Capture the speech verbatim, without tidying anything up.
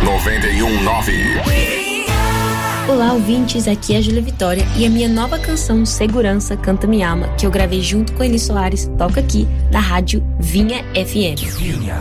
noventa e um nove. Olá, ouvintes, aqui é a Júlia Vitória e a minha nova canção Segurança Canta Me Ama, que eu gravei junto com Eli Soares, toca aqui na rádio Vinha F M. Vinha.